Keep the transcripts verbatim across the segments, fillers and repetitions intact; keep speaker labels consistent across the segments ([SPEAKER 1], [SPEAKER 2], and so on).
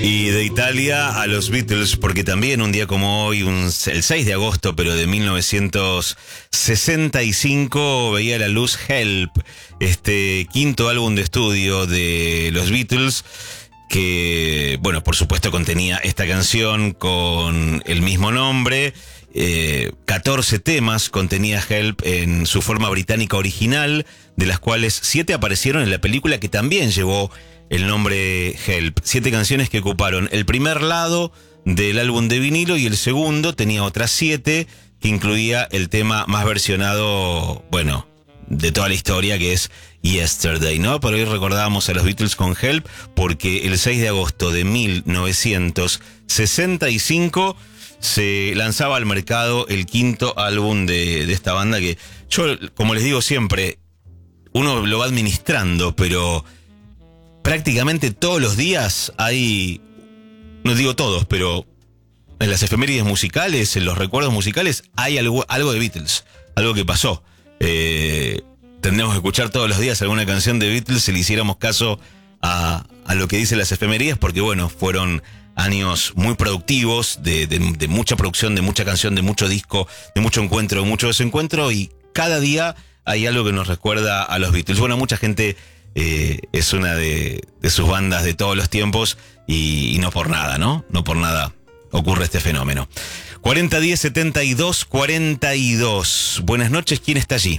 [SPEAKER 1] Y de Italia a los Beatles, porque también un día como hoy, un, el seis de agosto, pero de mil novecientos sesenta y cinco, veía la luz Help, este quinto álbum de estudio de los Beatles, que, bueno, por supuesto contenía esta canción con el mismo nombre. Eh, catorce temas contenía Help en su forma británica original, de las cuales siete aparecieron en la película que también llevó el nombre Help. Siete canciones que ocuparon el primer lado del álbum de vinilo y el segundo tenía otras siete que incluía el tema más versionado, bueno, de toda la historia, que es Yesterday, ¿no? Pero hoy recordábamos a los Beatles con Help porque el seis de agosto de mil novecientos sesenta y cinco se lanzaba al mercado el quinto álbum de, de esta banda que yo, como les digo siempre, uno lo va administrando, pero prácticamente todos los días hay, no digo todos, pero en las efemérides musicales, en los recuerdos musicales, hay algo, algo de Beatles, algo que pasó. Eh, tendremos que escuchar todos los días alguna canción de Beatles si le hiciéramos caso a, a lo que dicen las efemérides, porque bueno, fueron años muy productivos, de, de, de mucha producción, de mucha canción, de mucho disco, de mucho encuentro, de mucho desencuentro, y cada día hay algo que nos recuerda a los Beatles. Bueno, mucha gente eh, es una de, de sus bandas de todos los tiempos y, y no por nada, ¿no? No por nada ocurre este fenómeno. cuarenta diez setenta y dos cuarenta y dos. Buenas noches, ¿quién está allí?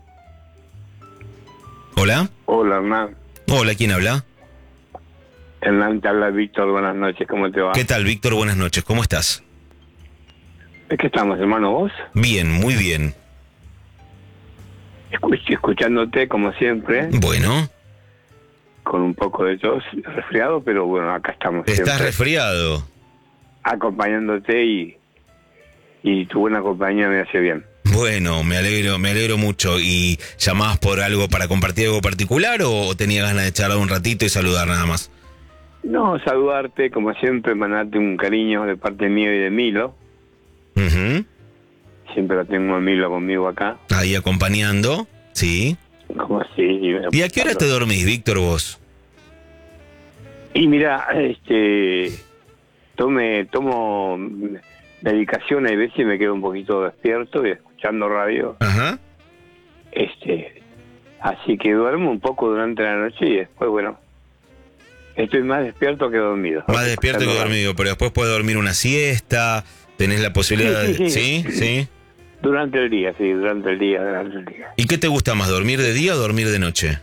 [SPEAKER 1] ¿Hola?
[SPEAKER 2] Hola, Hernán.
[SPEAKER 1] Hola, ¿quién habla?
[SPEAKER 2] Hernán, te habla Víctor, buenas noches, ¿cómo te va?
[SPEAKER 1] ¿Qué tal, Víctor? Buenas noches, ¿cómo estás?
[SPEAKER 2] ¿Es que estamos, hermano, vos?
[SPEAKER 1] Bien, muy bien.
[SPEAKER 2] Escuch escuchándote, como siempre.
[SPEAKER 1] Bueno.
[SPEAKER 2] Con un poco de tos, resfriado, pero bueno, acá estamos.
[SPEAKER 1] ¿Estás
[SPEAKER 2] siempre
[SPEAKER 1] resfriado?
[SPEAKER 2] Acompañándote y, y tu buena compañía me hace bien.
[SPEAKER 1] Bueno, me alegro, me alegro mucho. ¿Y llamabas por algo para compartir algo particular o tenías ganas de charlar un ratito y saludar nada más?
[SPEAKER 2] No, saludarte, como siempre, mandarte un cariño de parte mía y de Milo.
[SPEAKER 1] Uh-huh.
[SPEAKER 2] Siempre lo tengo a Milo conmigo acá.
[SPEAKER 1] Ahí acompañando, sí.
[SPEAKER 2] Como así.
[SPEAKER 1] ¿Y a qué hora te dormís, Víctor, vos?
[SPEAKER 2] Y mira, este, tome, tomo medicación, hay veces me quedo un poquito despierto y escuchando radio.
[SPEAKER 1] Ajá.
[SPEAKER 2] Este, así que duermo un poco durante la noche y después, bueno, estoy más despierto que dormido.
[SPEAKER 1] Más despierto que dormido, pero después puedes dormir una siesta, tenés la posibilidad
[SPEAKER 2] sí, sí,
[SPEAKER 1] de...
[SPEAKER 2] sí.
[SPEAKER 1] ¿Sí? ¿Sí?
[SPEAKER 2] Durante el día, sí, durante el día, durante el día.
[SPEAKER 1] ¿Y qué te gusta más, dormir de día o dormir de noche?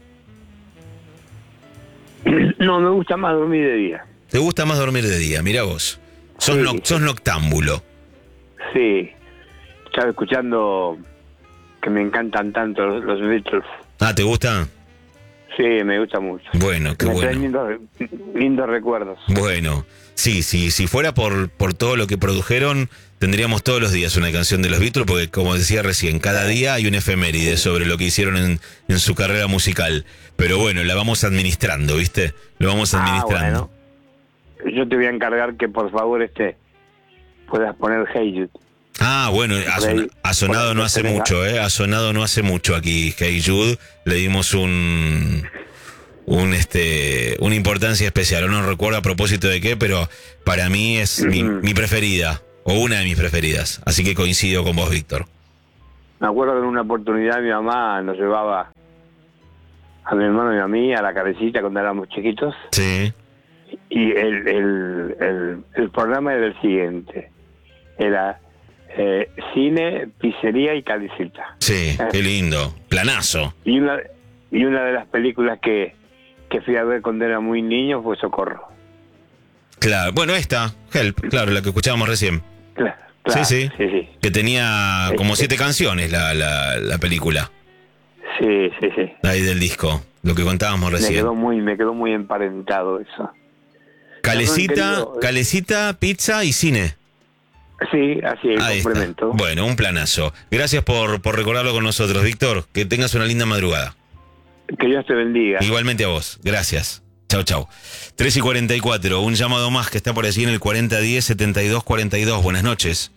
[SPEAKER 2] No, me gusta más dormir de día.
[SPEAKER 1] ¿Te gusta más dormir de día? Mirá vos. Sos,
[SPEAKER 2] Sí,
[SPEAKER 1] no,
[SPEAKER 2] sí.
[SPEAKER 1] sos noctámbulo.
[SPEAKER 2] Sí, estaba escuchando que me encantan tanto los, los Beatles.
[SPEAKER 1] Ah, ¿te gusta?
[SPEAKER 2] Sí, me gusta mucho.
[SPEAKER 1] Bueno, qué
[SPEAKER 2] me
[SPEAKER 1] bueno.
[SPEAKER 2] traen lindos, lindos recuerdos.
[SPEAKER 1] Bueno, sí, sí, si fuera por, por todo lo que produjeron, tendríamos todos los días una canción de los Beatles, porque como decía recién, cada día hay una efeméride sobre lo que hicieron en, en su carrera musical. Pero bueno, la vamos administrando, ¿viste? Lo vamos administrando.
[SPEAKER 2] Ah, bueno. Yo te voy a encargar que por favor este puedas poner Hey Jude.
[SPEAKER 1] Ah, bueno, ha, son, ha sonado no hace mucho, ¿eh? Ha sonado no hace mucho aquí, Hey Jude. Le dimos un... un este una importancia especial. No recuerdo a propósito de qué, pero para mí es mi, mi preferida, o una de mis preferidas. Así que coincido con vos, Víctor.
[SPEAKER 2] Me acuerdo que en una oportunidad mi mamá nos llevaba a mi hermano y a mí a la cabecita cuando éramos chiquitos.
[SPEAKER 1] Sí.
[SPEAKER 2] Y el, el, el, el programa era el siguiente. Era eh, cine, pizzería y calicita.
[SPEAKER 1] Sí, qué lindo. Planazo.
[SPEAKER 2] Y una, y una de las películas que, que fui a ver cuando era muy niño fue Socorro.
[SPEAKER 1] Claro, bueno, esta, Help, claro, la que escuchábamos recién.
[SPEAKER 2] Claro, claro,
[SPEAKER 1] sí, sí,
[SPEAKER 2] sí, sí.
[SPEAKER 1] Que tenía como
[SPEAKER 2] Este,
[SPEAKER 1] siete canciones la, la, la película.
[SPEAKER 2] Sí, sí, sí.
[SPEAKER 1] Ahí del disco, lo que contábamos
[SPEAKER 2] Me
[SPEAKER 1] recién.
[SPEAKER 2] quedó muy, me quedó muy emparentado eso.
[SPEAKER 1] Calecita,
[SPEAKER 2] querido,
[SPEAKER 1] calecita, pizza y cine.
[SPEAKER 2] Sí, así es,
[SPEAKER 1] Ahí
[SPEAKER 2] complemento.
[SPEAKER 1] está. Bueno, un planazo. Gracias por, por recordarlo con nosotros, Víctor. Que tengas una linda madrugada.
[SPEAKER 2] Que Dios te bendiga.
[SPEAKER 1] Igualmente a vos. Gracias. Chau, chau. tres y cuarenta y cuatro. Un llamado más que está por allí en el cuarenta diez setenta y dos cuarenta y dos. Buenas noches.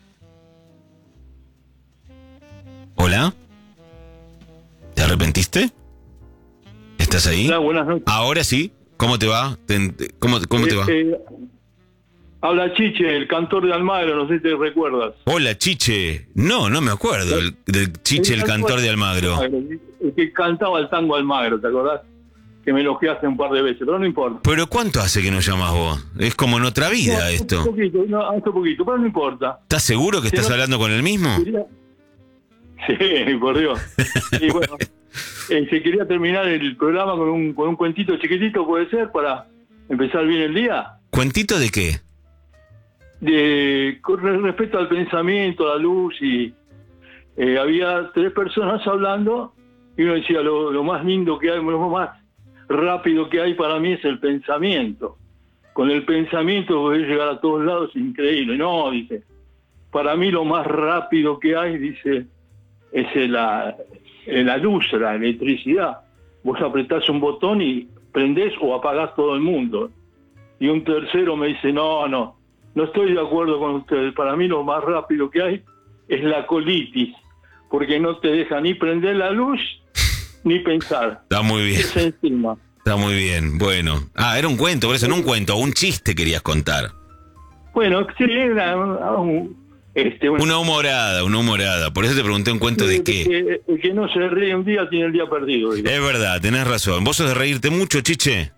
[SPEAKER 1] ¿Hola? ¿Te arrepentiste? ¿Estás ahí?
[SPEAKER 3] Hola, buenas noches.
[SPEAKER 1] Ahora sí. ¿Cómo te va? Te- te- ¿Cómo, cómo te va?
[SPEAKER 3] Eh, eh, habla Chiche, el cantor de Almagro, no sé si te recuerdas.
[SPEAKER 1] Hola, Chiche. No, no me acuerdo del, del Chiche, el cantor de Almagro.
[SPEAKER 3] El que cantaba el tango Almagro, ¿te acordás? Que me elogiaste un par de veces, pero no importa.
[SPEAKER 1] ¿Pero cuánto hace que nos llamas vos? Es como en otra vida
[SPEAKER 3] No,
[SPEAKER 1] esto.
[SPEAKER 3] Un poquito, no, hace poquito, pero no importa.
[SPEAKER 1] ¿Estás seguro que estás
[SPEAKER 3] no-
[SPEAKER 1] hablando con el mismo?
[SPEAKER 3] Quería- Sí, por Dios. Y bueno, eh, se quería terminar el programa con un, con un cuentito chiquitito, puede ser, para empezar bien el día.
[SPEAKER 1] ¿Cuentito de qué?
[SPEAKER 3] De, con re- respecto al pensamiento, a la luz, y eh, había tres personas hablando, y uno decía, lo, lo más lindo que hay, lo más rápido que hay para mí es el pensamiento. Con el pensamiento podés llegar a todos lados, es increíble. No, dice, para mí lo más rápido que hay, dice, es la, la luz, la electricidad. Vos apretás un botón y prendés o apagás todo el mundo. Y un tercero me dice, no, no, no estoy de acuerdo con ustedes. Para mí lo más rápido que hay es la colitis, porque no te deja ni prender la luz ni pensar.
[SPEAKER 1] Está muy bien.
[SPEAKER 3] Es encima.
[SPEAKER 1] Está muy bien. Bueno. Ah, era un cuento, por eso no un cuento, un chiste querías contar.
[SPEAKER 3] Bueno, sí, era un, este, un-
[SPEAKER 1] Una humorada, una humorada. Por eso te pregunté un cuento de qué.
[SPEAKER 3] que, el que no se ríe un día tiene el día perdido. digo.
[SPEAKER 1] Es verdad, tenés razón. ¿Vos sos de reírte mucho, Chiche?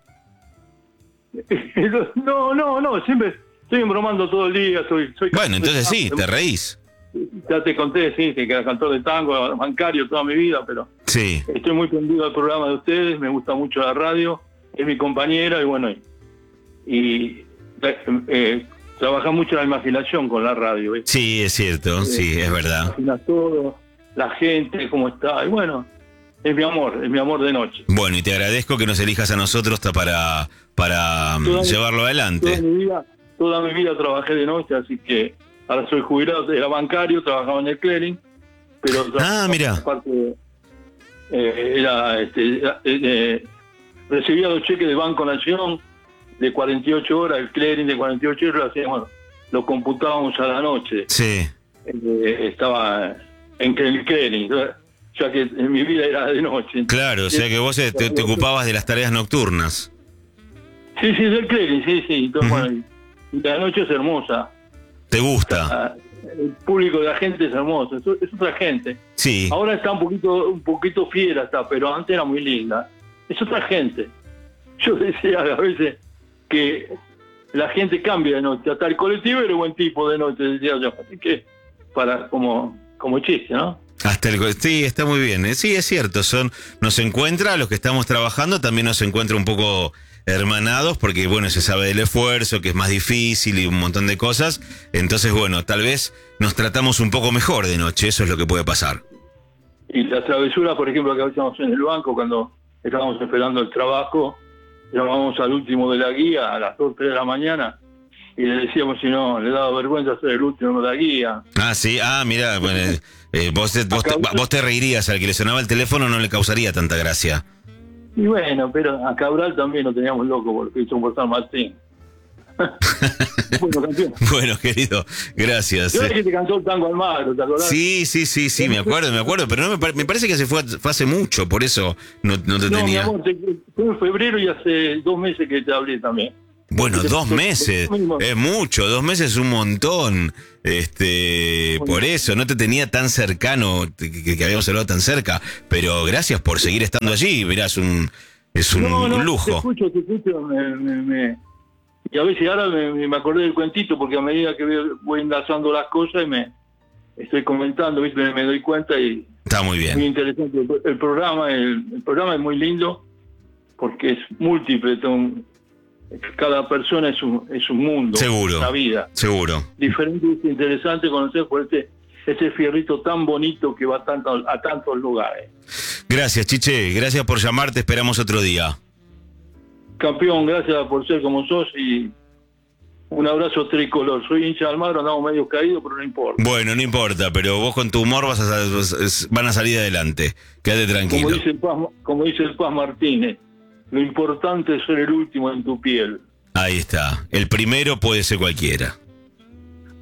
[SPEAKER 3] No, no, no, siempre estoy embromando todo el día. Soy, soy
[SPEAKER 1] Bueno, entonces sí, te reís.
[SPEAKER 3] Ya te conté, sí, que era cantor de tango, bancario toda mi vida, pero
[SPEAKER 1] Sí.
[SPEAKER 3] estoy muy prendido al programa de ustedes, me gusta mucho la radio, es mi compañera y bueno, y, y eh, eh, trabaja mucho la imaginación con la radio. ¿eh?
[SPEAKER 1] Sí, es cierto, sí, es verdad.
[SPEAKER 3] Imaginas todo, la gente, cómo está, y bueno, es mi amor, es mi amor de noche.
[SPEAKER 1] Bueno, y te agradezco que nos elijas a nosotros ta- para, para mm,
[SPEAKER 3] Toda mi-
[SPEAKER 1] llevarlo
[SPEAKER 3] Toda
[SPEAKER 1] adelante.
[SPEAKER 3] mi vida, toda mi vida trabajé de noche, así que ahora soy jubilado, era bancario, trabajaba en el clearing, pero
[SPEAKER 1] Ah, mira.
[SPEAKER 3] aparte eh, era, este, era, eh, eh, recibía los cheques de Banco Nación de cuarenta y ocho horas, el clearing de cuarenta y ocho horas, lo hacíamos, lo computábamos a la noche.
[SPEAKER 1] Sí.
[SPEAKER 3] Eh, estaba en el clearing, ya que en mi vida era de noche.
[SPEAKER 1] Claro, o sea que vos eh, te, te ocupabas de las tareas nocturnas.
[SPEAKER 3] Sí, sí, del clearing, sí, sí. Entonces,
[SPEAKER 1] Ujú.
[SPEAKER 3] bueno, y la noche es hermosa.
[SPEAKER 1] ¿Te gusta?
[SPEAKER 3] Ah, el público de la gente es hermoso, es, es otra gente.
[SPEAKER 1] Sí.
[SPEAKER 3] Ahora está un poquito un poquito fiera, está, pero antes era muy linda. Es otra gente. Yo decía a veces que la gente cambia de noche, hasta el colectivo era buen tipo de noche, decía yo. Así que, para como, como chiste, ¿no?
[SPEAKER 1] Hasta el, sí, está muy bien. eh. Sí, es cierto. Son, nos encuentra, a los que estamos trabajando, también nos encuentra un poco hermanados, porque bueno, se sabe del esfuerzo, que es más difícil y un montón de cosas. Entonces, bueno, tal vez nos tratamos un poco mejor de noche, eso es lo que puede pasar.
[SPEAKER 3] Y la travesura, por ejemplo, que hacíamos en el banco cuando estábamos esperando el trabajo, llamábamos al último de la guía a las dos, tres de la mañana y le decíamos si no, le daba vergüenza ser el último de la guía.
[SPEAKER 1] Ah, sí, ah, mira, bueno, eh, eh, vos, te, vos, te, vos te reirías, al que le sonaba el teléfono no le causaría tanta gracia.
[SPEAKER 3] Y bueno, pero a Cabral también lo teníamos loco porque hizo un San Martín. Bueno, campeón.
[SPEAKER 1] Bueno, querido, gracias.
[SPEAKER 3] Yo
[SPEAKER 1] eh.
[SPEAKER 3] dije que te cantó el tango Almagro, ¿te acordás?
[SPEAKER 1] Sí, sí, sí, sí, me acuerdo, me acuerdo, pero no me, pare- me parece que se fue, fue hace mucho, por eso no, no te
[SPEAKER 3] No, mi
[SPEAKER 1] tenía.
[SPEAKER 3] amor, te- fue en febrero y hace dos meses que te hablé también.
[SPEAKER 1] Bueno,
[SPEAKER 3] Te-
[SPEAKER 1] dos
[SPEAKER 3] te-
[SPEAKER 1] meses,
[SPEAKER 3] te- te-
[SPEAKER 1] es mucho, dos meses es un montón. Este,
[SPEAKER 3] Bueno.
[SPEAKER 1] por eso no te tenía tan cercano, que, que habíamos hablado tan cerca, pero gracias por seguir estando allí, verás, un, es un,
[SPEAKER 3] No, no,
[SPEAKER 1] un
[SPEAKER 3] te
[SPEAKER 1] lujo.
[SPEAKER 3] escucho, te escucho, me, me, me- y a veces ahora me, me acordé del cuentito porque a medida que voy, voy enlazando las cosas y me estoy comentando, ¿viste? Me, me doy cuenta y
[SPEAKER 1] Está muy
[SPEAKER 3] muy
[SPEAKER 1] bien.
[SPEAKER 3] interesante el, el programa, el, el programa es muy lindo porque es múltiple, ton- cada persona es un, es un mundo,
[SPEAKER 1] Seguro.
[SPEAKER 3] una vida
[SPEAKER 1] Seguro.
[SPEAKER 3] diferente, es interesante conocer por este, este fierrito tan bonito que va tanto, a tantos lugares.
[SPEAKER 1] Gracias, Chiche, gracias por llamarte, esperamos otro día.
[SPEAKER 3] Campeón, gracias por ser como sos y un abrazo tricolor. Soy hincha de Almagro, andamos medio caídos, pero no importa.
[SPEAKER 1] Bueno, no importa, pero vos con tu humor vas a, sal- van a salir adelante. Quédate tranquilo.
[SPEAKER 3] Como dice, el Paz, como dice el Paz Martínez, lo importante es ser el último en tu piel.
[SPEAKER 1] Ahí está. El primero puede ser cualquiera.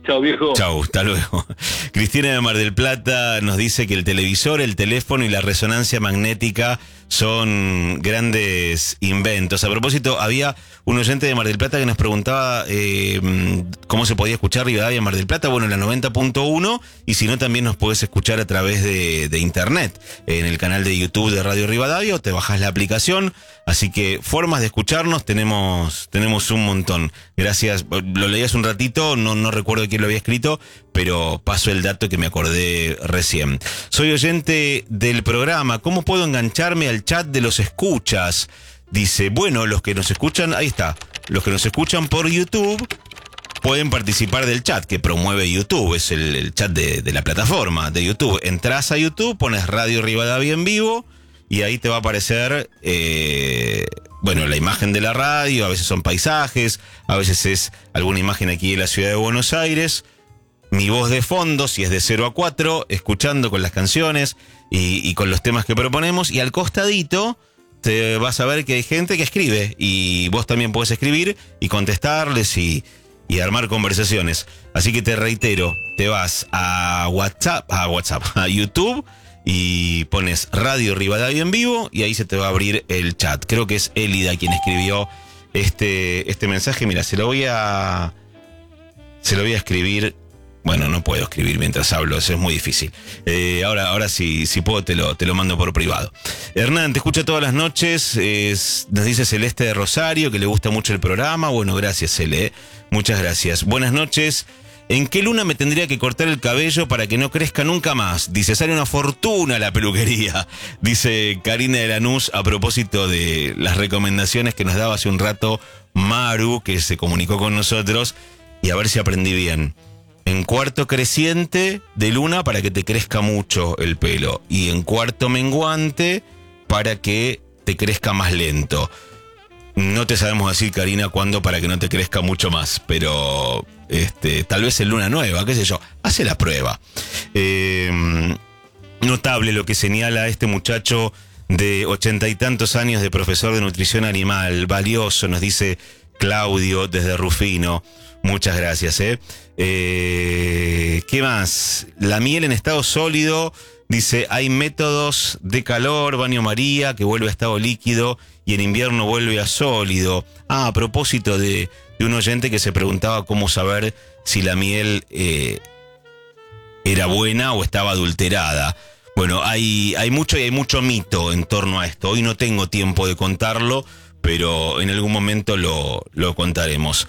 [SPEAKER 3] Chao, viejo.
[SPEAKER 1] Chau, hasta luego. Cristina de Mar del Plata nos dice que el televisor, el teléfono y la resonancia magnética son grandes inventos. A propósito, había un oyente de Mar del Plata que nos preguntaba eh, cómo se podía escuchar Rivadavia en Mar del Plata. Bueno, en la noventa punto uno, y si no, también nos podés escuchar a través de, de internet, en el canal de YouTube de Radio Rivadavia, o te bajás la aplicación. Así que formas de escucharnos tenemos, tenemos un montón. Gracias, lo leí hace un ratito, no, no recuerdo quién lo había escrito, pero paso el dato que me acordé recién. Soy oyente del programa, ¿cómo puedo engancharme al chat de los escuchas? Dice, bueno, los que nos escuchan, ahí está, los que nos escuchan por YouTube pueden participar del chat que promueve YouTube, es el, el chat de, de la plataforma de YouTube. Entrás a YouTube, pones Radio Rivadavia en vivo y ahí te va a aparecer, eh, bueno, la imagen de la radio, a veces son paisajes, a veces es alguna imagen aquí de la ciudad de Buenos Aires, mi voz de fondo, si es de cero a cuatro, escuchando con las canciones y, y con los temas que proponemos, y al costadito te vas a ver que hay gente que escribe, y vos también podés escribir y contestarles y, y armar conversaciones. Así que te reitero, te vas a WhatsApp, a WhatsApp, a YouTube, y pones Radio Rivadavia en vivo y ahí se te va a abrir el chat. Creo que es Elida quien escribió este, este mensaje. Mira, se lo voy a se lo voy a escribir. Bueno, no puedo escribir mientras hablo, eso es muy difícil. Eh, ahora, ahora sí, si puedo te lo, te lo mando por privado. Hernán, te escucha todas las noches, es, nos dice Celeste de Rosario, que le gusta mucho el programa. Bueno, gracias, Cele, muchas gracias. Buenas noches. ¿En qué luna me tendría que cortar el cabello para que no crezca nunca más? Dice, sale una fortuna la peluquería. Dice Karina de Lanús a propósito de las recomendaciones que nos daba hace un rato Maru, que se comunicó con nosotros, y a ver si aprendí bien. En cuarto creciente de luna para que te crezca mucho el pelo, y en cuarto menguante para que te crezca más lento. No te sabemos decir, Karina, cuándo para que no te crezca mucho más, pero este, tal vez en luna nueva, qué sé yo, hace la prueba. Eh, notable lo que señala este muchacho de ochenta y tantos años de profesor de nutrición animal, valioso, nos dice Claudio desde Rufino. Muchas gracias, ¿eh? eh ¿Qué más? La miel en estado sólido, dice, hay métodos de calor, baño María, que vuelve a estado líquido y en invierno vuelve a sólido. Ah, a propósito de, de un oyente que se preguntaba cómo saber si la miel eh, era buena o estaba adulterada. Bueno, hay, hay mucho y hay mucho mito en torno a esto. Hoy no tengo tiempo de contarlo, pero en algún momento lo, lo contaremos.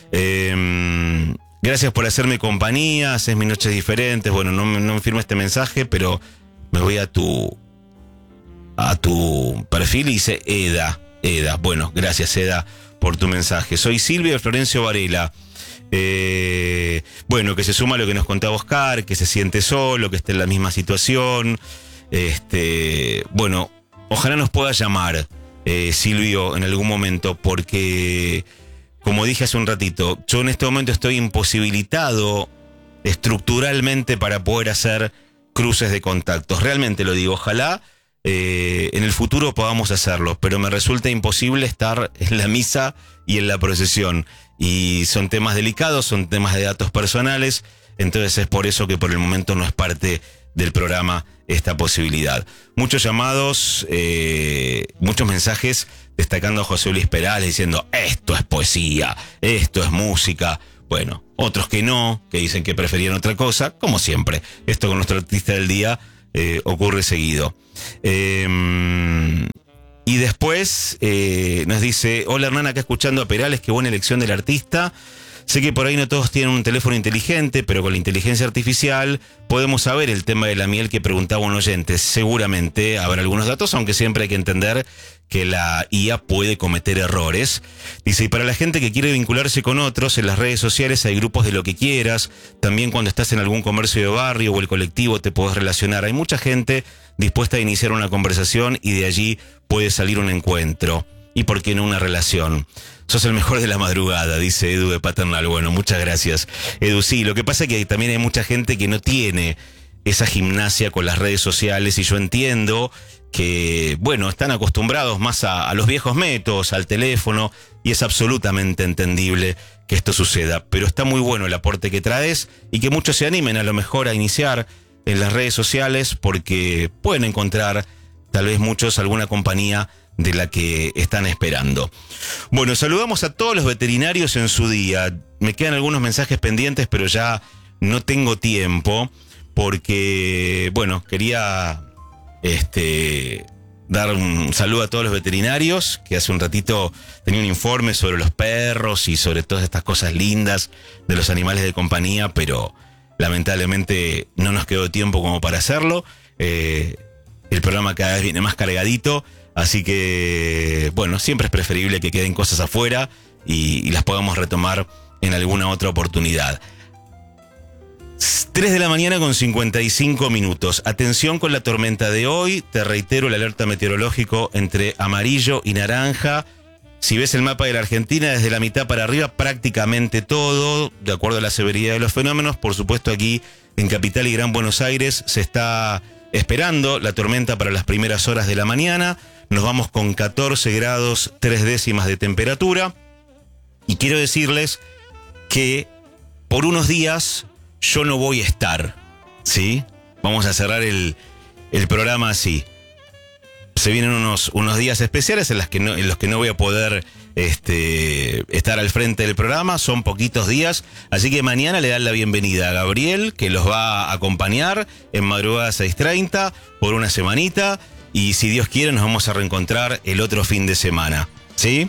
[SPEAKER 1] Eh, gracias por hacerme compañía, haces mis noches diferentes. Bueno, no, no me firma este mensaje, pero me voy a tu a tu perfil y dice Eda, Eda. Bueno, gracias, Eda, por tu mensaje. Soy Silvia de Florencio Varela. Eh, bueno, que se suma a lo que nos contaba Oscar, que se siente solo, que está en la misma situación. Este, bueno, ojalá nos pueda llamar eh, Silvio en algún momento, porque como dije hace un ratito, yo en este momento estoy imposibilitado estructuralmente para poder hacer cruces de contactos. Realmente lo digo, ojalá eh, en el futuro podamos hacerlo, pero me resulta imposible estar en la misa y en la procesión. Y son temas delicados, son temas de datos personales, entonces es por eso que por el momento no es parte del programa esta posibilidad. Muchos llamados, eh, muchos mensajes destacando a José Luis Perales diciendo esto es poesía, esto es música. Bueno, otros que no, que dicen que preferían otra cosa, como siempre. Esto con nuestro artista del día eh, ocurre seguido. Eh, y después eh, nos dice, hola Hernán, acá escuchando a Perales, qué buena elección del artista. Sé que por ahí no todos tienen un teléfono inteligente, pero con la inteligencia artificial podemos saber el tema de la miel que preguntaba un oyente. Seguramente habrá algunos datos, aunque siempre hay que entender que la I A puede cometer errores. Dice, y para la gente que quiere vincularse con otros, en las redes sociales hay grupos de lo que quieras. También cuando estás en algún comercio de barrio o el colectivo te podés relacionar. Hay mucha gente dispuesta a iniciar una conversación y de allí puede salir un encuentro. Y por qué no una relación. Sos el mejor de la madrugada, dice Edu de Paternal. Bueno, muchas gracias, Edu. Sí, lo que pasa es que también hay mucha gente que no tiene esa gimnasia con las redes sociales y yo entiendo que, bueno, están acostumbrados más a, a los viejos métodos, al teléfono, y es absolutamente entendible que esto suceda, pero está muy bueno el aporte que traes y que muchos se animen a lo mejor a iniciar en las redes sociales porque pueden encontrar tal vez muchos alguna compañía de la que están esperando. Bueno, saludamos a todos los veterinarios en su día. Me quedan algunos mensajes pendientes, pero ya no tengo tiempo porque, bueno, quería este, dar un saludo a todos los veterinarios, que hace un ratito tenía un informe sobre los perros y sobre todas estas cosas lindas de los animales de compañía, pero lamentablemente no nos quedó tiempo como para hacerlo. Eh, el programa cada vez viene más cargadito, así que, bueno, siempre es preferible que queden cosas afuera y, y las podamos retomar en alguna otra oportunidad. tres de la mañana con cincuenta y cinco minutos. Atención con la tormenta de hoy. Te reitero el alerta meteorológico entre amarillo y naranja. Si ves el mapa de la Argentina, desde la mitad para arriba, prácticamente todo, de acuerdo a la severidad de los fenómenos. Por supuesto, aquí en Capital y Gran Buenos Aires se está esperando la tormenta para las primeras horas de la mañana. Nos vamos con catorce grados, tres décimas de temperatura. Y quiero decirles que por unos días yo no voy a estar, ¿sí? Vamos a cerrar el, el programa así. Se vienen unos, unos días especiales en, las que no, en los que no voy a poder este, estar al frente del programa. Son poquitos días, así que mañana le dan la bienvenida a Gabriel, que los va a acompañar en madrugada seis treinta por una semanita. Y si Dios quiere nos vamos a reencontrar el otro fin de semana, ¿sí?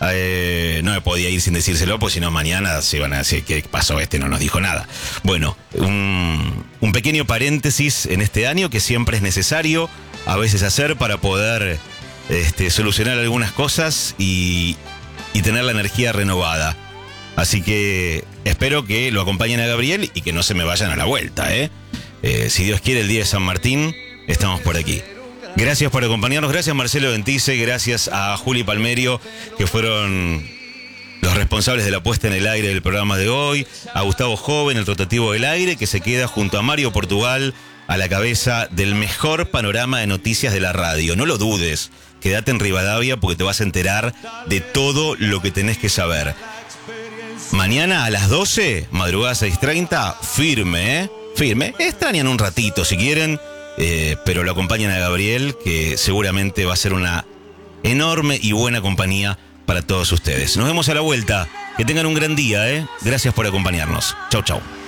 [SPEAKER 1] Eh, no me podía ir sin decírselo, pues si no mañana se van a decir qué pasó, este no nos dijo nada. Bueno, un, un pequeño paréntesis en este año que siempre es necesario a veces hacer para poder este, solucionar algunas cosas y, y tener la energía renovada. Así que espero que lo acompañen a Gabriel y que no se me vayan a la vuelta, ¿eh? Eh, si Dios quiere, el día de San Martín estamos por aquí. Gracias por acompañarnos, gracias Marcelo Ventice, gracias a Juli Palmerio, que fueron los responsables de la puesta en el aire del programa de hoy, a Gustavo Joven, el rotativo del aire, que se queda junto a Mario Portugal a la cabeza del mejor panorama de noticias de la radio. No lo dudes, quédate en Rivadavia porque te vas a enterar de todo lo que tenés que saber. Mañana a las doce, madrugada seis treinta, firme, ¿eh? Firme, extrañan un ratito si quieren. Eh, pero lo acompañan a Gabriel, que seguramente va a ser una enorme y buena compañía para todos ustedes. Nos vemos a la vuelta. Que tengan un gran día, ¿eh? Gracias por acompañarnos. Chau, chau.